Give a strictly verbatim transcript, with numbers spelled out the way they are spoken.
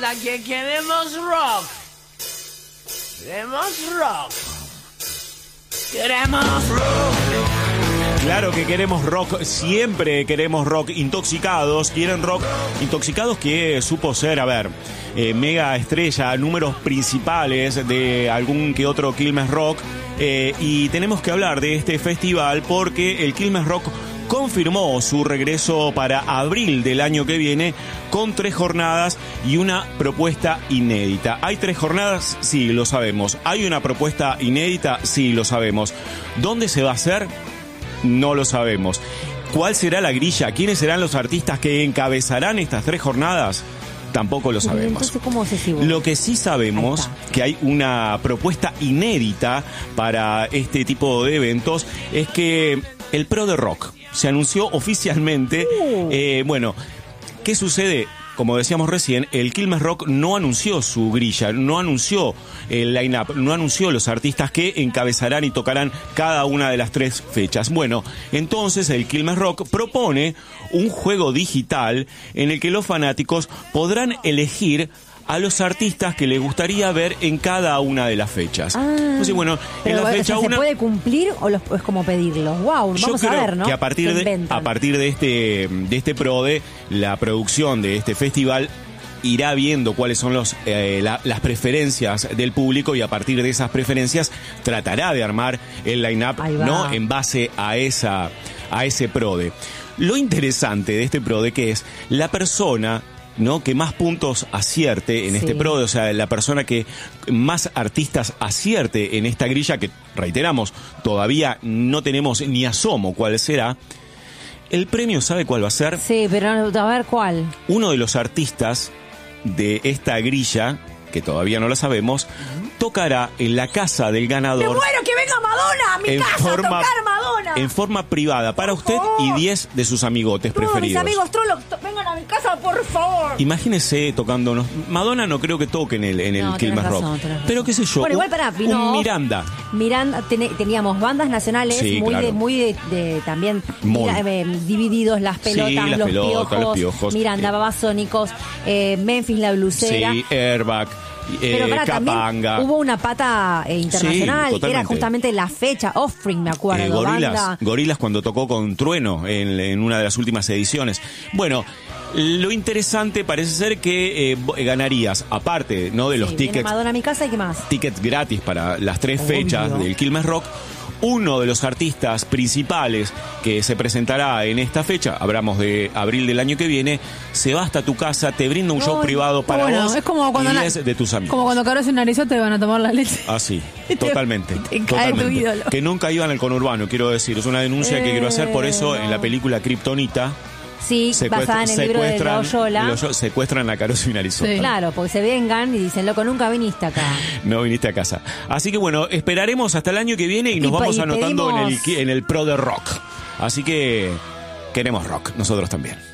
Venga, que queremos rock. Queremos rock. Queremos rock. Claro que queremos rock, siempre queremos rock. Intoxicados, quieren rock. Intoxicados que supo ser, a ver, eh, mega estrella, números principales de algún que otro Quilmes Rock. Eh, y tenemos que hablar de este festival porque el Quilmes Rock confirmó su regreso para abril del año que viene con tres jornadas y una propuesta inédita. ¿Hay tres jornadas? Sí, lo sabemos. ¿Hay una propuesta inédita? Sí, lo sabemos. ¿Dónde se va a hacer? No lo sabemos. ¿Cuál será la grilla? ¿Quiénes serán los artistas que encabezarán estas tres jornadas? Tampoco lo sabemos. Entonces, ¿cómo se sigue? Lo que sí sabemos que hay una propuesta inédita para este tipo de eventos es que el Pro de Rock se anunció oficialmente. Uh. Eh, bueno, ¿qué sucede? Como decíamos recién, el Quilmes Rock no anunció su grilla, no anunció el line-up, no anunció los artistas que encabezarán y tocarán cada una de las tres fechas. Bueno, entonces el Quilmes Rock propone un juego digital en el que los fanáticos podrán elegir a los artistas que les gustaría ver en cada una de las fechas. Ah, Entonces, bueno, pero, en la fecha o sea, una... ¿se puede cumplir o los, es como pedirlo? Wow, Yo vamos creo a ver, ¿no? que a partir de, a partir de este de este PRODE, la producción de este festival irá viendo cuáles son los eh, la, las preferencias del público y a partir de esas preferencias tratará de armar el line-up, ¿no? En base a esa a ese PRODE. Lo interesante de este PRODE que es la persona, ¿no?, que más puntos acierte en sí. este PRODE, o sea, la persona que más artistas acierte en esta grilla, que reiteramos, todavía no tenemos ni asomo cuál será. El premio, ¿sabe cuál va a ser? Sí, pero a ver cuál. Uno de los artistas de esta grilla, que todavía no lo sabemos, tocará en la casa del ganador. ¡Me muero que venga Madonna a mi casa forma, a tocar Madonna! En forma privada, para usted y diez de sus amigotes Todos preferidos. Mis amigos trollos, vengan a mi casa, por favor. Imagínese tocándonos. Madonna no creo que toque en el, en el no, Quilmes Rock. Razón, pero qué sé yo, bueno, un, igual para, vino un Miranda. Miranda, ten, teníamos bandas nacionales sí, muy, claro. de, muy de, de también mira, eh, divididos, las pelotas, sí, las los, pelotas piojos, los piojos. Miranda, eh. Babasónicos, eh, Memphis la Blusera. Sí, Airbag. Eh, pero para, Capanga. También hubo una pata eh, internacional, sí, que era justamente la fecha, Offspring, me acuerdo. Eh, Gorilas, banda. Gorilas cuando tocó con Trueno en, en una de las últimas ediciones. Bueno, lo interesante parece ser que eh, ganarías, aparte, ¿no?, de los sí, tickets. Madonna a mi casa y qué más. Tickets gratis para las tres Obvio. fechas del Quilmes Rock. Uno de los artistas principales que se presentará en esta fecha, hablamos de abril del año que viene, se va hasta tu casa, te brinda un show Ay, privado para bueno, vos es como cuando y na- diez de tus amigos. Como cuando cabras un narizote van a tomar la leche. Ah, sí, Te- totalmente. te cae totalmente. tu ídolo. Que nunca iban al conurbano, quiero decir. Es una denuncia Eh, que quiero hacer, por eso no. en la película Kryptonita Sí, basada en el libro de Loyola. Loyola, secuestran a Caruso y Narizota. Sí. Claro, porque se vengan y dicen, loco, nunca viniste acá. No viniste a casa. Así que bueno, esperaremos hasta el año que viene y nos Y, vamos y anotando pedimos... en el, en el Pro de Rock. Así que queremos rock, nosotros también.